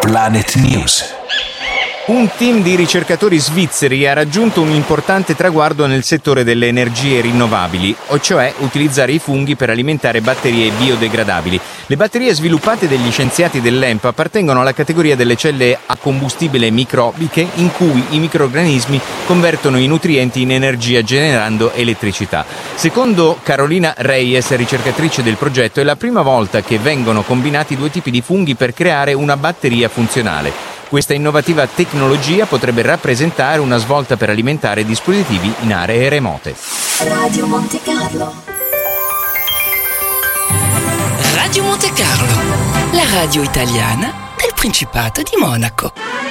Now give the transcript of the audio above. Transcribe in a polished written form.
Planet News. Un team di ricercatori svizzeri ha raggiunto un importante traguardo nel settore delle energie rinnovabili, o cioè utilizzare i funghi per alimentare batterie biodegradabili. Le batterie sviluppate dagli scienziati dell'ENP appartengono alla categoria delle celle a combustibile microbiche, in cui i microrganismi convertono i nutrienti in energia generando elettricità. Secondo Carolina Reyes, ricercatrice del progetto, è la prima volta che vengono combinati due tipi di funghi per creare una batteria funzionale. Questa innovativa tecnologia potrebbe rappresentare una svolta per alimentare dispositivi in aree remote. Radio Monte Carlo. Radio Monte Carlo, la radio italiana del Principato di Monaco.